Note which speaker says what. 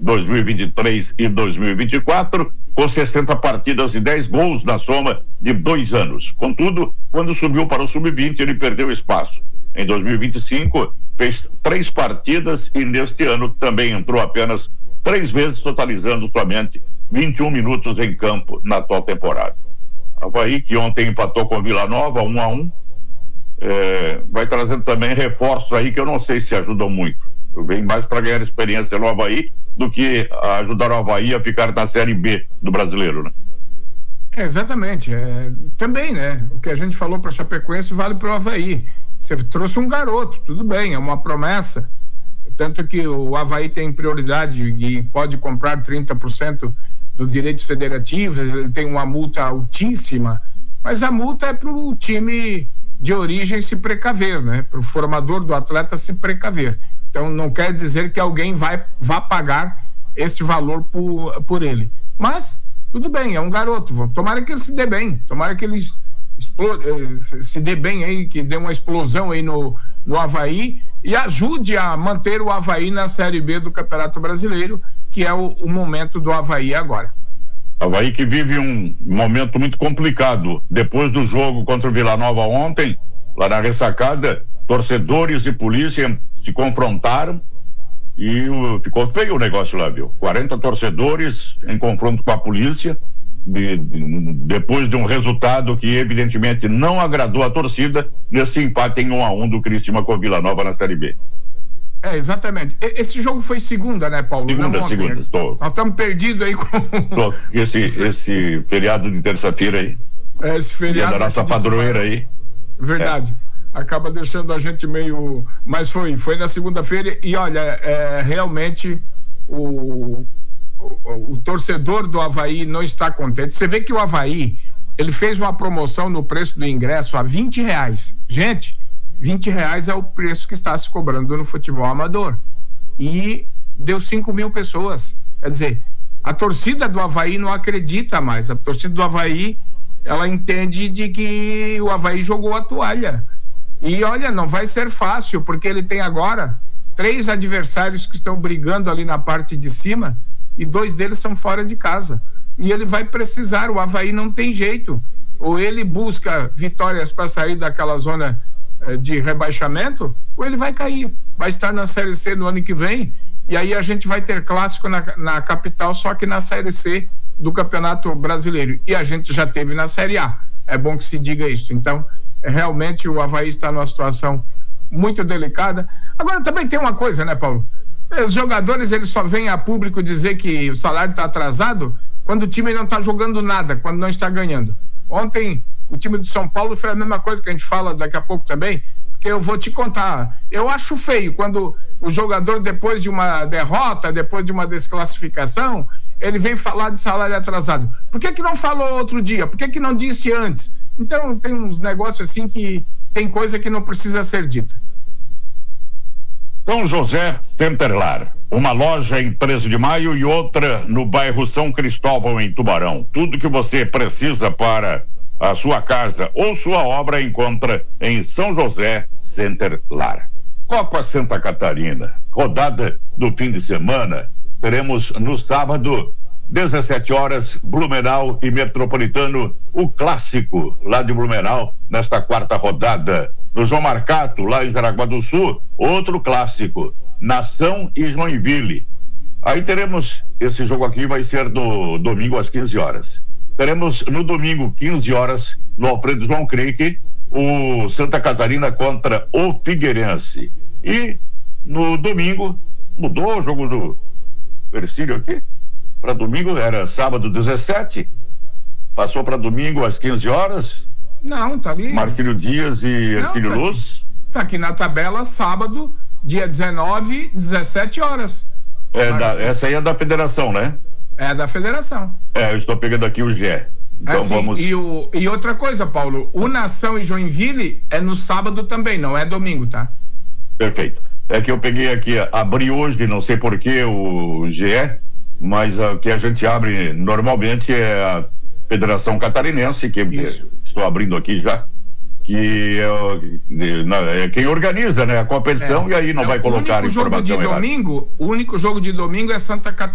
Speaker 1: 2023 e 2024, com 60 partidas e 10 gols na soma de 2 anos. Contudo, quando subiu para o sub-20, ele perdeu espaço. Em 2025, fez 3 partidas e neste ano também entrou apenas 3 vezes, totalizando somente 21 minutos em campo na atual temporada. Avaí, que ontem empatou com Vila Nova, 1-1, vai trazendo também reforços aí que eu não sei se ajudam muito. Eu venho mais para ganhar experiência no Avaí do que ajudar o Avaí a ficar na Série B do Brasileiro, né?
Speaker 2: Exatamente. Também, né? O que a gente falou para Chapecoense vale para o Avaí. Você trouxe um garoto, tudo bem, é uma promessa. Tanto que o Avaí tem prioridade e pode comprar 30% dos direitos federativos, ele tem uma multa altíssima, mas a multa é para o time de origem se precaver, né? Para o formador do atleta se precaver. Então não quer dizer que alguém vá pagar este valor por ele. Mas, tudo bem, é um garoto. Tomara que ele se dê bem. Tomara que ele se dê bem aí, que dê uma explosão aí no Avaí e ajude a manter o Avaí na Série B do Campeonato Brasileiro, que é o momento do Avaí agora.
Speaker 1: Avaí que vive um momento muito complicado. Depois do jogo contra o Vila Nova ontem, lá na ressacada, torcedores e polícia se confrontaram e ficou feio o negócio lá, viu? 40 torcedores em confronto com a polícia, depois de um resultado que evidentemente não agradou a torcida, nesse empate em 1-1 do Criciúma com Vila Nova na Série B.
Speaker 2: Exatamente. Esse jogo foi segunda, né, Paulo?
Speaker 1: Segunda.
Speaker 2: Nós estamos perdidos aí com...
Speaker 1: Esse feriado de terça-feira aí.
Speaker 2: Esse feriado...
Speaker 1: da nossa padroeira aí.
Speaker 2: Verdade. Acaba deixando a gente meio... Mas foi na segunda-feira e, olha, realmente o torcedor do Avaí não está contente. Você vê que o Avaí, ele fez uma promoção no preço do ingresso a R$20. Gente, R$20 é o preço que está se cobrando no futebol amador. E deu 5 mil pessoas. Quer dizer, a torcida do Avaí não acredita mais. A torcida do Avaí, ela entende de que o Avaí jogou a toalha. E olha, não vai ser fácil, porque ele tem agora 3 adversários que estão brigando ali na parte de cima e 2 deles são fora de casa. E ele vai precisar, o Avaí não tem jeito. Ou ele busca vitórias para sair daquela zona de rebaixamento, ou ele vai cair. Vai estar na Série C no ano que vem, e aí a gente vai ter clássico na capital, só que na Série C do Campeonato Brasileiro. E a gente já teve na Série A. É bom que se diga isso. Então, realmente o Avaí está numa situação muito delicada. Agora também tem uma coisa, né, Paulo? Os jogadores, eles só vêm a público dizer que o salário está atrasado quando o time não está jogando nada, quando não está ganhando. Ontem, o time do São Paulo foi a mesma coisa que a gente fala daqui a pouco também, porque eu vou te contar. Eu acho feio quando o jogador, depois de uma derrota, depois de uma desclassificação, ele vem falar de salário atrasado. Por que não falou outro dia? Por que não disse antes? Então, tem uns negócios assim que tem coisa que não precisa ser dita.
Speaker 1: São José Centerlar, uma loja em 13 de maio e outra no bairro São Cristóvão, em Tubarão. Tudo que você precisa para a sua casa ou sua obra encontra em São José Centerlar. Copa Santa Catarina, rodada do fim de semana. Teremos no sábado, 17 horas, Blumenau e Metropolitano, o clássico lá de Blumenau, nesta 4ª rodada. No João Marcato, lá em Jaraguá do Sul, outro clássico, Nação e Joinville. Aí teremos, esse jogo aqui vai ser no domingo às 15 horas. Teremos no domingo, 15 horas, no Alfredo João Crique, o Santa Catarina contra o Figueirense. E no domingo, mudou o jogo do Ercílio aqui, para domingo, era sábado 17, passou para domingo às 15 horas.
Speaker 2: Não, tá ali.
Speaker 1: Marcílio Dias e Ercílio Luz.
Speaker 2: Tá aqui na tabela, sábado, dia 19, 17 horas.
Speaker 1: Essa aí é da federação, né?
Speaker 2: É da federação.
Speaker 1: Eu estou pegando aqui o GE. Então
Speaker 2: assim,
Speaker 1: vamos...
Speaker 2: E outra coisa, Paulo, o Nação e Joinville é no sábado também, não é domingo, tá?
Speaker 1: Perfeito. É que eu peguei aqui, abri hoje, não sei porquê, o GE, mas o que a gente abre normalmente é a Federação Catarinense, que estou abrindo aqui já, que é quem organiza, né, a competição, e aí não vai colocar informação errada.
Speaker 2: O único jogo de domingo é Santa Catarina.